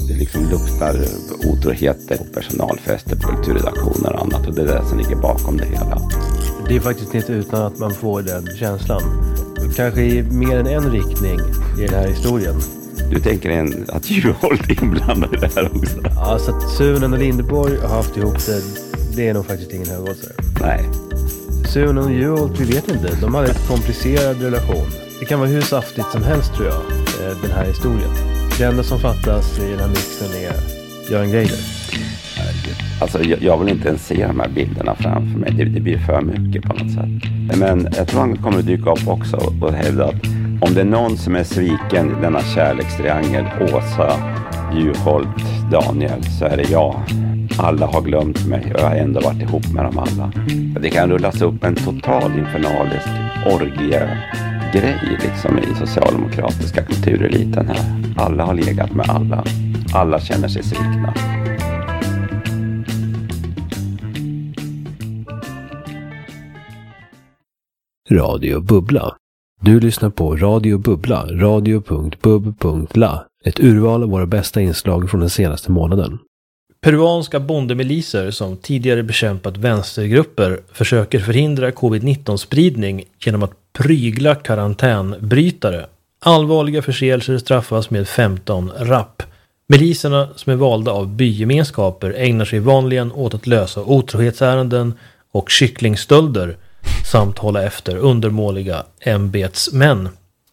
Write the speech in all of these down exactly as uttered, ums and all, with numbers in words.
Det liksom luktar otroheter på personalfester, på kulturredaktioner och annat. Och det är det som ligger bakom det hela. Det är faktiskt inte utan att man får den känslan. Kanske i mer än en riktning i den här historien. Du tänker en, att Juholt är inblandad i det här också? Ja, så att Sunen och Lindeborg har haft ihop det, det är nog faktiskt ingen högoddsare. Nej. Sunen och Juholt, vi vet inte. De hade ett komplicerad relation. Det kan vara hur saftigt som helst, tror jag, den här historien. Det enda som fattas i den här mixen är Göran Greider. Alltså jag, jag vill inte ens se de här bilderna framför mig. Det, det blir för mycket på något sätt. Men jag tror han kommer att dyka upp också och hävda att om det är någon som är sviken i denna kärlekstriangel, Åsa, Juholt, Daniel, så är det jag. Alla har glömt mig och jag har ändå varit ihop med dem alla. Det kan rullas upp en total infernalisk orgie-grej liksom i socialdemokratiska kultureliten här. Alla har legat med alla. Alla känner sig svikna. Radio Bubbla. Du lyssnar på Radio Bubbla, radio punkt bub punkt la. Ett urval av våra bästa inslag från den senaste månaden. Peruanska bondemiliser som tidigare bekämpat vänstergrupper försöker förhindra covid nitton-spridning genom att prygla karantänbrytare. Allvarliga förseelser straffas med femton rapp. Miliserna som är valda av bygemenskaper ägnar sig vanligen åt att lösa otrohetsärenden och kycklingstölder samt hålla efter undermåliga ämbetsmän.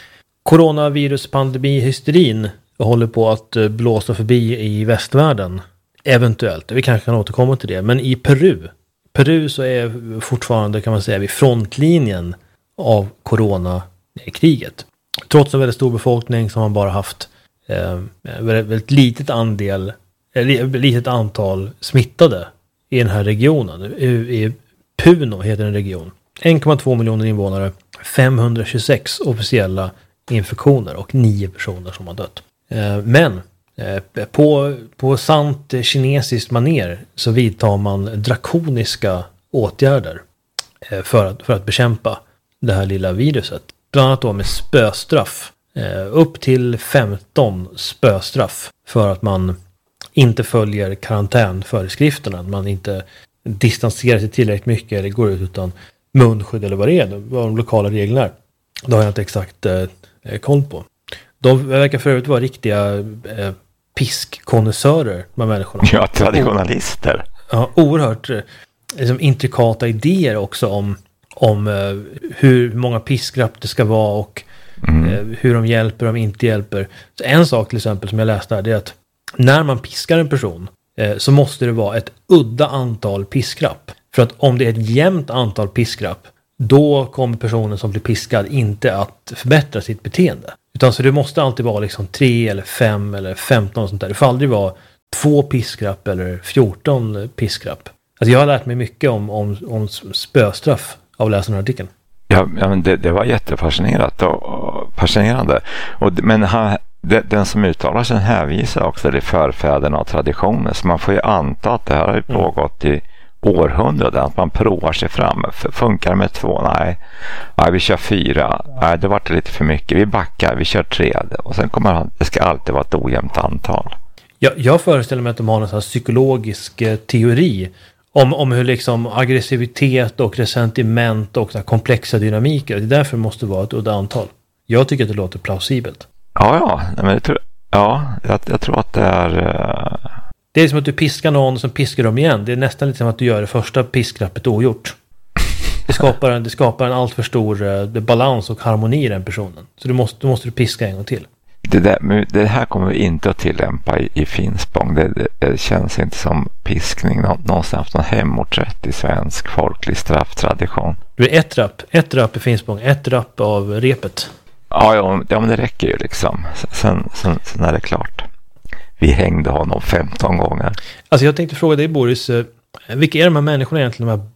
Coronaviruspandemi-hysterin håller på att blåsa förbi i västvärlden. Eventuellt, vi kanske kan återkomma till det. Men i Peru, Peru så är fortfarande, kan man säga, vid frontlinjen av coronakriget. Trots en väldigt stor befolkning som har bara haft eh, väldigt, väldigt litet andel, eh, litet antal smittade i den här regionen. I, i Puno heter en region. en komma två miljoner invånare, femhundratjugosex officiella infektioner och nio personer som har dött. Eh, men eh, på, på sant kinesiskt maner så vidtar man drakoniska åtgärder eh, för, att, för att bekämpa det här lilla viruset. Bland annat då med spöstraff. Eh, upp till femton spöstraff för att man inte följer karantänföreskrifterna. Att man inte distanserar sig tillräckligt mycket eller går ut utan munskydd eller vad det är, vad de lokala reglerna är. Det har jag inte exakt eh, koll på. De verkar för övrigt vara riktiga eh, piskkonnässörer med människorna. Ja, traditionalister. Ja, oerhört eh, liksom, intrikata idéer också om, om eh, hur många piskrapp det ska vara och mm. eh, hur de hjälper och inte hjälper. Så en sak till exempel som jag läste här, det är att när man piskar en person eh, så måste det vara ett udda antal piskrapp. För att om det är ett jämnt antal piskrapp, då kommer personen som blir piskad inte att förbättra sitt beteende. Utan så det måste alltid vara liksom tre eller fem eller femton och sånt där. Det får aldrig vara två piskrapp eller fjorton piskrapp. Alltså jag har lärt mig mycket om, om, om spöstraff av att läsa den här artikeln. Ja, ja men det, det var jättefascinerande och, och fascinerande. Och, men han, det, den som uttalar sig hänvisar också till förfäderna och traditioner. Så man får ju anta att det här har ju pågått i århundraden, att man provar sig fram. Funkar med två? Nej. Nej, vi kör fyra. Nej, det var det lite för mycket. Vi backar, vi kör tre. Och sen kommer han, det ska alltid vara ett ojämnt antal. Jag, jag föreställer mig att de har en sån här psykologisk eh, teori om, om hur liksom aggressivitet och resentiment och så här komplexa dynamiker, det är därför det måste vara ett udda antal. Jag tycker att det låter plausibelt. Ja, ja. Men det tror, ja jag, jag tror att det är... Uh... Det är som att du piskar någon och så piskar dem igen. Det är nästan lite som att du gör det första piskrappet ogjort. Det skapar en, det skapar en allt för stor uh, balans och harmoni i den personen. Så du måste, då måste du piska en gång till. Det, där, det här kommer vi inte att tillämpa i, i Finspång. Det, det, det känns inte som piskning nå, någonstans någon hemorträtt i svensk folklig strafftradition. Det är ett rapp, ett rapp i Finspång, ett rapp av repet. Ja, ja, ja men det räcker ju liksom. Sen, sen, sen är det klart. Vi hängde honom femton gånger. Alltså jag tänkte fråga dig, Boris, vilka är de här människorna egentligen, de här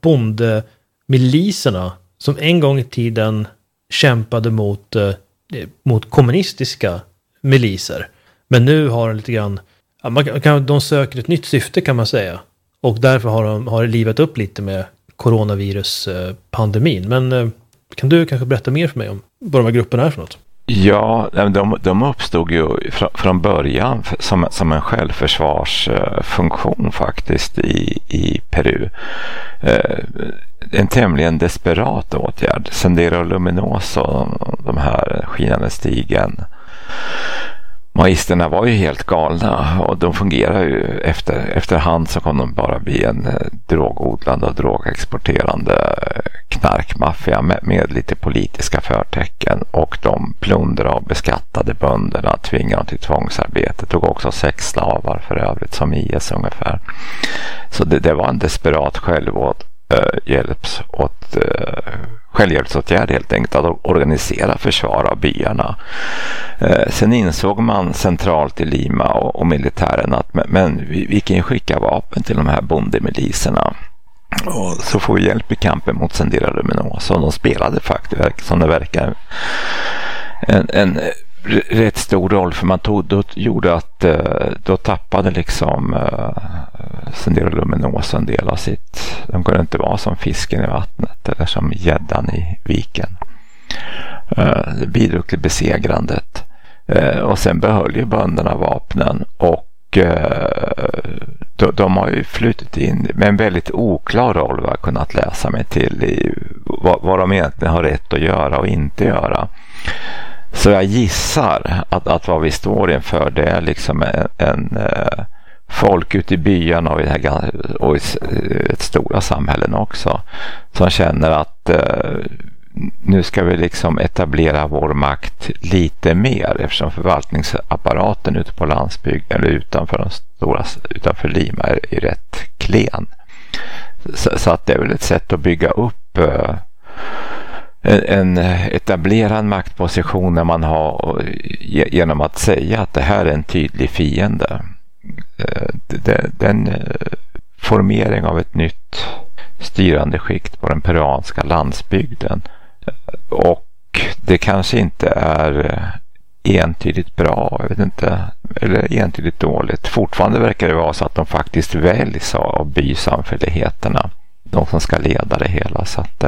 bondemiliserna som en gång i tiden kämpade mot, eh, mot kommunistiska miliser. Men nu har de lite grann, ja, man kan, de söker ett nytt syfte kan man säga. Och därför har de har livat upp lite med coronaviruspandemin. Men eh, kan du kanske berätta mer för mig om vad de här grupperna är för något? Ja, de, de uppstod ju fr, från början som, som en självförsvarsfunktion faktiskt i, i Peru. Eh, en tämligen desperat åtgärd. Sendero Luminoso, de här skinande stigen. Maisterna var ju helt galna och de fungerar ju efter, efterhand så kom de bara bli en eh, drogodlande och drogexporterande knarkmaffia med, med lite politiska förtecken, och de plundrade och beskattade bönderna, tvingade dem till tvångsarbete, tog också sex slavar för övrigt som I S ungefär. Så det, det var en desperat självåt, äh, hjälps åt, äh, självhjälpsåtgärd helt enkelt, att organisera försvar av byarna. Eh, sen insåg man centralt i Lima och, och militären att men, men vi, vi kan ju skicka vapen till de här bondemiliserna. Och så får vi hjälp i kampen mot Sendero Luminoso. De spelade faktiskt, som det verkar, en, en rätt stor roll, för man tog, då gjorde att då tappade liksom uh, Sendero Luminoso en del av sitt, de kunde inte vara som fisken i vattnet eller som gäddan i viken. Uh, det bidrog till besegrandet. Uh, och sen behöll ju bönderna vapnen, och De, de har ju flutit in med en väldigt oklar roll, vad jag kunnat läsa mig till i vad, vad de egentligen har rätt att göra och inte göra. Så jag gissar att, att vad vi står inför, det är liksom en, en eh, folk ute i byarna och i, det här, och i ett stora samhällen också, som känner att eh, nu ska vi liksom etablera vår makt lite mer, eftersom förvaltningsapparaten ute på landsbygden eller utanför de stora, utanför Lima är, är rätt klen. Så, så att det är väl ett sätt att bygga upp uh, en, en etablerad maktposition när man har, genom att säga att det här är en tydlig fiende. Uh, det, den uh, formering av ett nytt styrande skikt på den peruanska landsbygden. Och det kanske inte är entydigt bra, jag vet inte, eller entydigt dåligt. Fortfarande verkar det vara så att de faktiskt väljs av bysamfälligheterna, de som ska leda det hela. Så att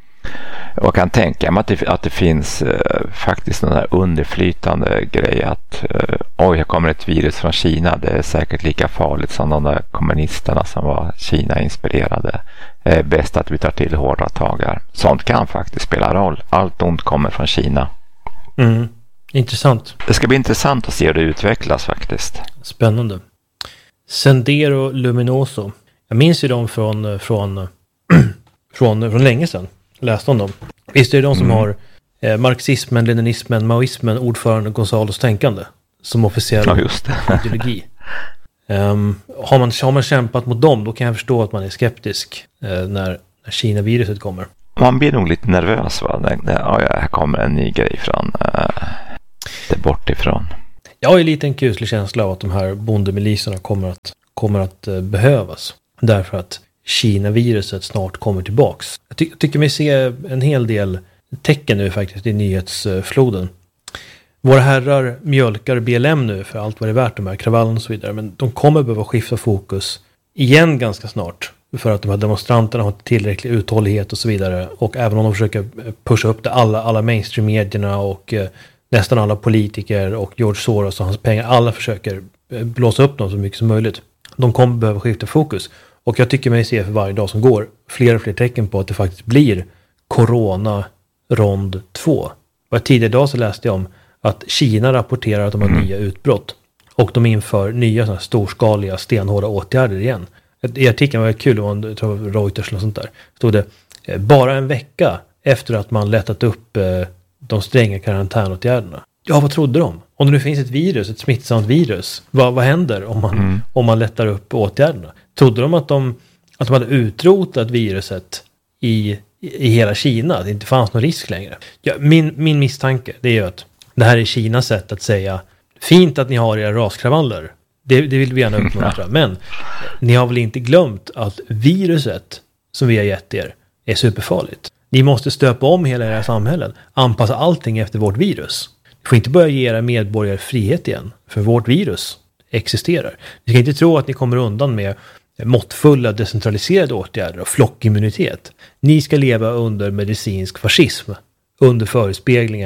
jag kan tänka mig att det, att det finns eh, faktiskt en där underflytande grej att eh, oj, här kommer ett virus från Kina, det är säkert lika farligt som de där kommunisterna som var Kina-inspirerade. Det är bäst att vi tar till hårda tagar. Sånt kan faktiskt spela roll. Allt ont kommer från Kina. Mm. Intressant. Det ska bli intressant att se hur det utvecklas faktiskt. Spännande. Sendero Luminoso. Jag minns ju dem från, från, från, från länge sedan. Läste om dem. Visst är det de som mm. har eh, marxismen, leninismen, maoismen, ordförande Gonzalos tänkande som officiell ja, just det. ideologi. Um, har, man, har man kämpat mot dem, då kan jag förstå att man är skeptisk eh, när, när Kina-viruset kommer. Man blir nog lite nervös, va? När, ja, här kommer en ny grej från uh, det bort ifrån. Jag har ju lite en kuslig känsla av att de här bondemiliserna kommer att, kommer att uh, behövas. Därför att Kina-viruset snart kommer tillbaks. Jag, ty- jag tycker mig se en hel del tecken nu faktiskt i nyhetsfloden. Våra herrar mjölkar B L M nu för allt vad det är värt, de här kravallen och så vidare. Men de kommer behöva skifta fokus igen ganska snart. För att de här demonstranterna har tillräcklig uthållighet och så vidare. Och även om de försöker pusha upp det, alla, alla mainstream-medierna och eh, nästan alla politiker och George Soros och hans pengar, alla försöker eh, blåsa upp dem så mycket som möjligt. De kommer behöva skifta fokus. Och jag tycker mig se för varje dag som går fler och fler tecken på att det faktiskt blir Corona rond två. Och tidigare idag så läste jag om att Kina rapporterar att de har mm. nya utbrott. Och de inför nya sådana storskaliga stenhårda åtgärder igen. I artikeln var det kul, det var en, jag tror Reuters eller sånt där. Stod det, eh, bara en vecka efter att man lättat upp eh, de stränga karantänåtgärderna. Ja, vad trodde de? Om det nu finns ett virus, ett smittsamt virus, vad, vad händer om man, mm. om man lättar upp åtgärderna? Trodde de att de, att de hade utrotat viruset i, i hela Kina? Att det inte fanns någon risk längre? Ja, min, min misstanke, det är ju att det här är Kinas sätt att säga fint att ni har era raskravaller. Det, det vill vi gärna uppmuntra. Men ni har väl inte glömt att viruset som vi har gett er är superfarligt. Ni måste stöpa om hela era samhällen. Anpassa allting efter vårt virus. Ni får inte börja ge era medborgare frihet igen. För vårt virus existerar. Ni ska inte tro att ni kommer undan med måttfulla decentraliserade åtgärder och flockimmunitet. Ni ska leva under medicinsk fascism. Under förespeglingen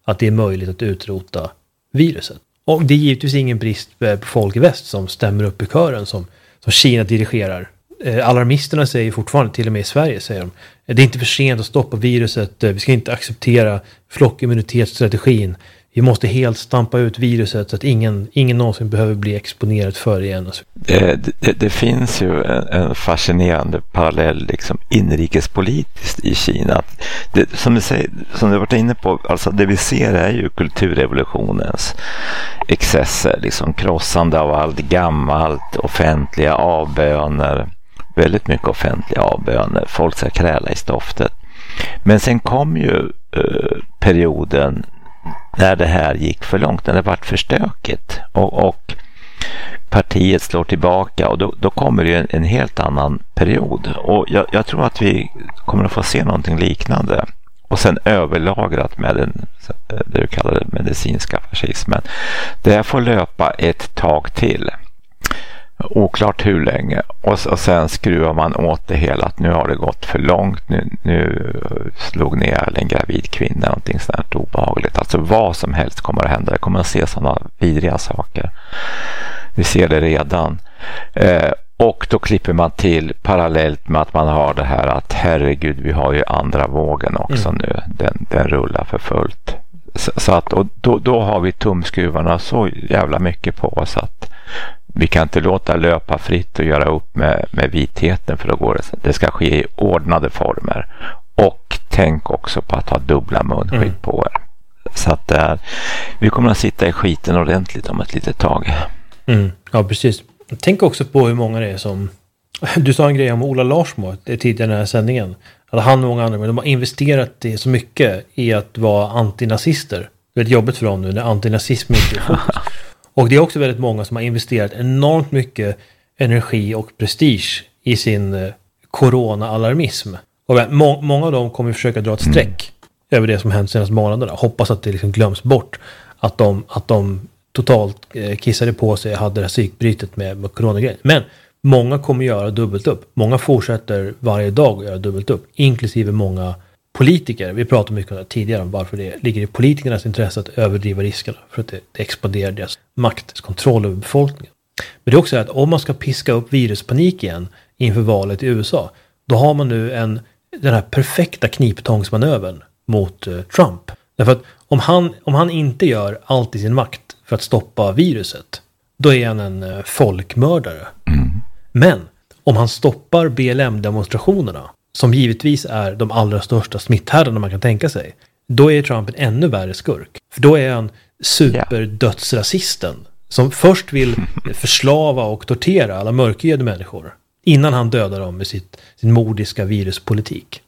att det är möjligt att utrota viruset. Och det är givetvis ingen brist på folk i väst som stämmer upp i kören som, som Kina dirigerar. Eh, alarmisterna säger fortfarande, till och med i Sverige säger de, det är inte för sent att stoppa viruset, vi ska inte acceptera flockimmunitetsstrategin. Vi måste helt stampa ut viruset så att ingen, ingen någonsin behöver bli exponerad för det igen. Det, det, det finns ju en, en fascinerande parallell liksom inrikespolitiskt i Kina. Det, som, du säger, som du varit inne på, alltså det vi ser är ju kulturrevolutionens excesser, liksom krossande av allt gammalt, offentliga avböner, väldigt mycket offentliga avböner, folk ska kräla i stoftet. Men sen kom ju eh, perioden när det här gick för långt, när det vart för stökigt och, och partiet slår tillbaka och då, då kommer det en, en helt annan period och jag, jag tror att vi kommer att få se någonting liknande och sen överlagrat med den, det du kallar det medicinska fascismen. Det här får löpa ett tag till, oklart hur länge, och, och sen skruvar man åt det hela att nu har det gått för långt, nu, nu slog ner en gravid kvinna, någonting sådant obehagligt. Alltså vad som helst kommer att hända, det kommer att se sådana vidriga saker. Vi ser det redan. Eh, och då klipper man till parallellt med att man har det här att herregud, vi har ju andra vågen också mm. nu, den, den rullar för fullt. Så, så att, och då, då har vi tumskruvarna så jävla mycket på oss att vi kan inte låta löpa fritt och göra upp med, med vitheten, för då går det. Det ska ske i ordnade former. Och tänk också på att ha dubbla munskydd mm. på er. Så att där, vi kommer att sitta i skiten ordentligt om ett litet tag. Mm. Ja, precis. Tänk också på hur många det är som... Du sa en grej om Ola Larsmo tidigare i den här sändningen. Att han och många andra, men de har investerat det så mycket i att vara antinazister. Det är väldigt jobbigt för dem nu när antinazism inte är fokus. Och det är också väldigt många som har investerat enormt mycket energi och prestige i sin eh, corona-alarmism. Och må- många av dem kommer försöka dra ett streck mm. över det som hänt senaste månaderna. Hoppas att det liksom glöms bort. Att de, att de totalt eh, kissade på sig och hade det här psykbrytet med, med coronagrejen. Men många kommer göra dubbelt upp. Många fortsätter varje dag att göra dubbelt upp. Inklusive många politiker. Vi pratade mycket om det tidigare om varför det ligger i politikernas intresse att överdriva riskerna. För att det, det expanderar deras makt, kontroll över befolkningen. Men det är också att om man ska piska upp viruspanik igen inför valet i U S A, då har man nu en, den här perfekta kniptångsmanövern mot uh, Trump. Därför att om han, om han inte gör allt i sin makt för att stoppa viruset, då är han en uh, folkmördare. Mm. Men om han stoppar B L M-demonstrationerna, som givetvis är de allra största smitthärdarna man kan tänka sig, då är Trump en ännu värre skurk. För då är han superdödsrasisten som först vill förslava och tortera alla mörkhyade människor innan han dödar dem med sitt, sin mordiska viruspolitik.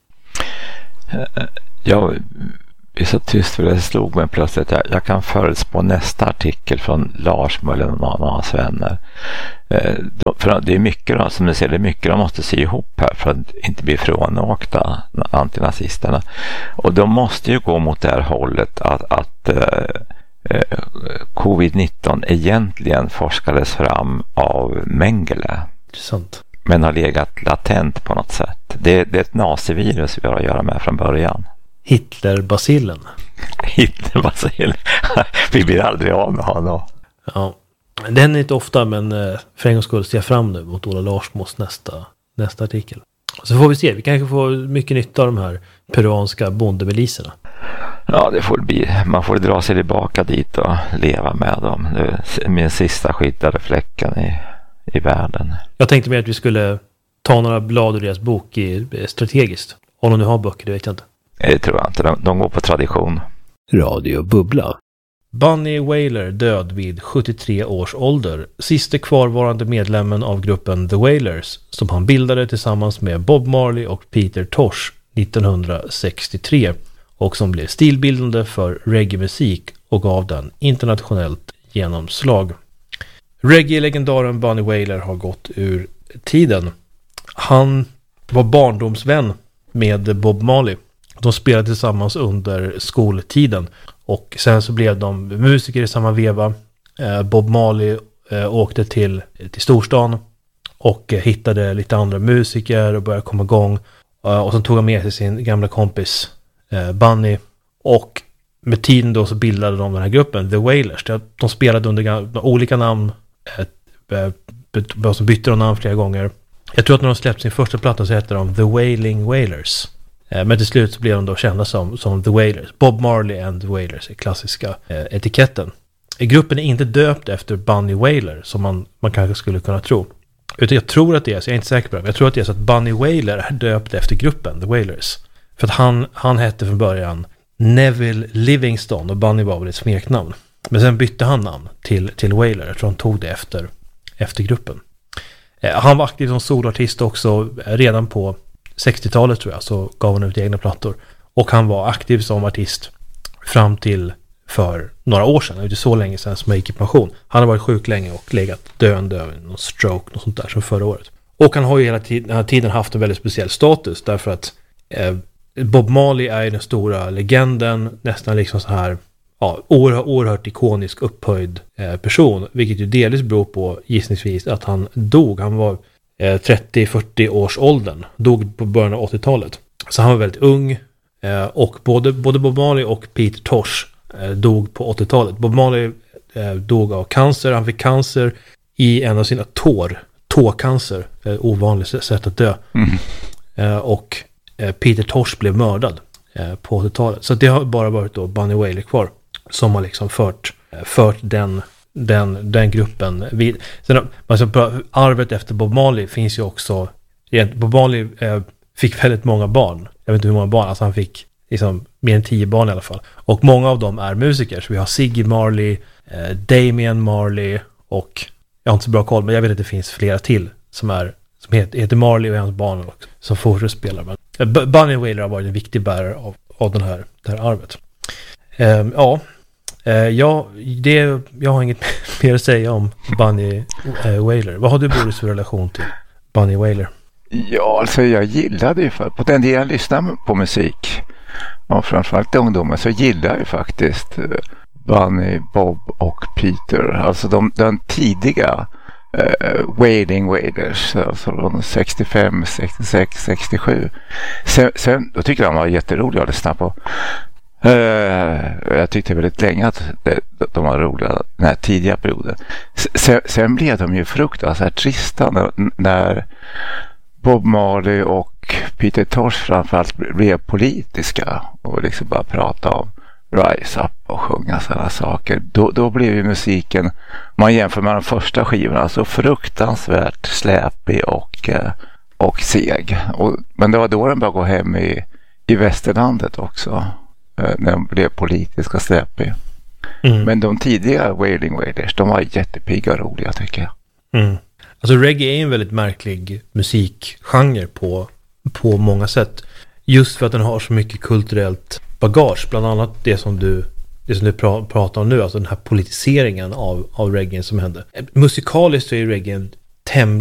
Jag är så tyst för det slog mig plötsligt. Jag, jag kan förutspå nästa artikel från Lars eller någon av hans vänner. Eh, då, för det är mycket då, som du ser, det är mycket de måste se ihop här för att inte bli frånåkta, antinazisterna. Och de måste ju gå mot det här hållet att, att eh, covid nitton egentligen forskades fram av Mengele. Intressant. Men har legat latent på något sätt. Det, det är ett nazivirus vi har att göra med från början. Hitlerbacillen. Hitlerbacillen. Vi blir aldrig av med honom. Ja, den är inte ofta, men för en gångs skull ser jag fram nu mot Ola Larsmos nästa, nästa artikel. Så får vi se, vi kanske får mycket nytta av de här peruanska bondemiliserna. Ja, det får bli. Man får dra sig tillbaka dit och leva med dem. Det är min sista skyddade fläcken i, i världen. Jag tänkte mer att vi skulle ta några blad ur deras bok i, strategiskt. Om de nu har böcker, det vet jag inte. Det tror jag inte. De, de går på tradition. Radio Bubbla. Bunny Wailer död vid sjuttiotre års ålder. Siste kvarvarande medlemmen av gruppen The Wailers som han bildade tillsammans med Bob Marley och Peter Tosh nittonhundrasextiotre och som blev stilbildande för reggae-musik och gav den internationellt genomslag. Reggae-legendaren Bunny Wailer har gått ur tiden. Han var barndomsvän med Bob Marley. De spelade tillsammans under skoltiden och sen så blev de musiker i samma veva. Bob Marley åkte till, till storstan och hittade lite andra musiker och började komma igång. Och så tog han med sig sin gamla kompis Bunny. Och med tiden då så bildade de den här gruppen, The Wailers. De spelade under olika namn, som bytte de namn flera gånger. Jag tror att när de släppte sin första platta så hette de The Wailing Wailers. Men till slut så blev de då kända som, som The Wailers. Bob Marley and The Wailers är klassiska eh, etiketten. Gruppen är inte döpt efter Bunny Wailer som man, man kanske skulle kunna tro. Utan jag tror att det är så, jag är inte säker på det, men jag tror att det är så att Bunny Wailer är döpt efter gruppen, The Wailers. För att han, han hette från början Neville Livingston och Bunny var väl ett smeknamn. Men sen bytte han namn till, till Wailer. Jag tror han tog det efter, efter gruppen. Eh, han var aktiv som soloartist också redan på sextiotalet tror jag, så gav han ut egna plattor. Och han var aktiv som artist fram till för några år sedan. Det är inte så länge sedan som han gick i pension. Han har varit sjuk länge och legat döende av någon stroke och sånt där som förra året. Och han har ju hela tiden, den här tiden haft en väldigt speciell status därför att eh, Bob Marley är ju den stora legenden, nästan liksom så här ja, oerhört, oerhört ikonisk upphöjd eh, person, vilket ju delvis beror på gissningsvis att han dog. Han var eh, trettio till fyrtio års åldern, dog på början av åttiotalet. Så han var väldigt ung eh, och både, både Bob Marley och Peter Tosh eh, dog på åttiotalet. Bob Marley eh, dog av cancer, han fick cancer i en av sina tår, tåcancer, eh, ovanligt sätt att dö. Mm. Eh, och eh, Peter Tosh blev mördad eh, på åttiotalet. Så det har bara varit då Bunny Wailer kvar som har liksom fört, fört den, den, den gruppen vid. Sen, alltså, arvet efter Bob Marley finns ju också. Bob Marley eh, fick väldigt många barn. Jag vet inte hur många barn, alltså han fick liksom mer än tio barn i alla fall. Och många av dem är musiker. Så vi har Ziggy Marley, eh, Damian Marley och jag har inte så bra koll, men jag vet att det finns flera till som, är, som heter, heter Marley och hans barn också, som fortsätter spela. Men, eh, Bunny Wailer har varit en viktig bärare av, av den här, det här arvet. Eh, ja, eh, ja det, jag har inget mer att säga om Bunny eh, Wailer. Vad har du Boris för relation till Bunny Wailer? Ja, alltså jag gillade ju för, på den tiden jag lyssnade på musik och framförallt ungdomar så gillade jag ju faktiskt Bunny, Bob och Peter. Alltså de, de tidiga uh, Wailing Wailers, alltså de sextiofem, sextiosex, sextiosju. Sen, sen då tyckte jag de var jätteroliga att lyssna på. Uh, jag tyckte väldigt länge att det, de var roliga den här tidiga perioden. Sen, sen blev de ju fruktansvärt trista när, när Bob Marley och Peter Tosh framförallt blev politiska och liksom bara prata om Rise Up och sjunga sådana saker. Då, då blev ju musiken, om man jämför med de första skivorna, så fruktansvärt släpig och, och seg. Och, men det var då den började gå hem i, i västerlandet också, när de blev politiska och släpig. Mm. Men de tidiga Wailing Wailers, de var jättepigga och roliga tycker jag. Mm. Alltså reggae är en väldigt märklig musikgenre på, på många sätt. Just för att den har så mycket kulturellt bagage. Bland annat det som du, det som du pra, pratar om nu. Alltså den här politiseringen av, av reggae som hände. Musikaliskt så är reggae tämligen